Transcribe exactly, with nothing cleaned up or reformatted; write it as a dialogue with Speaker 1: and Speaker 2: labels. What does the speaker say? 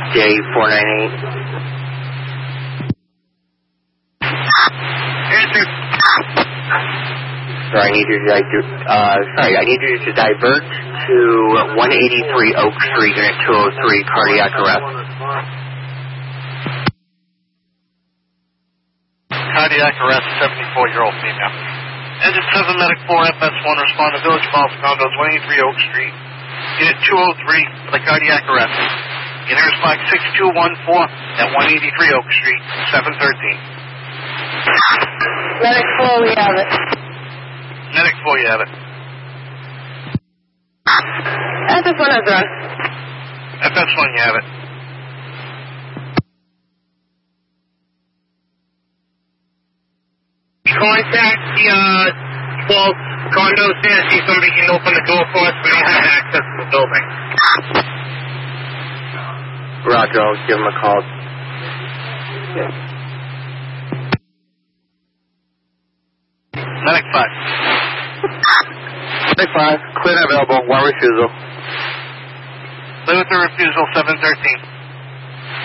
Speaker 1: Day four nine eight.
Speaker 2: Answer.
Speaker 1: Sorry, I need you to, uh, sorry, I need you to divert to one eighty-three Oak Street, Unit two oh three, cardiac arrest.
Speaker 2: Cardiac arrest, seventy-four-year-old female. Engine seven, Medic four, F S one, respond to Village Falls Condos, one eighty-three Oak Street, Unit two oh three, for the cardiac arrest. Unit respond six two one four at one eighty-three Oak Street, seven thirteen.
Speaker 3: Medic four, we have it.
Speaker 2: Medic four, you have it.
Speaker 3: F S one has run.
Speaker 2: F S one, you have it.
Speaker 4: Contact the uh, twelve condos there, see if somebody can open the door for us. We don't have access to the building.
Speaker 1: Roger, I'll give him a call.
Speaker 2: Medic five.
Speaker 1: Medic five, clear and available, one refusal.
Speaker 2: Live with the refusal, seven thirteen.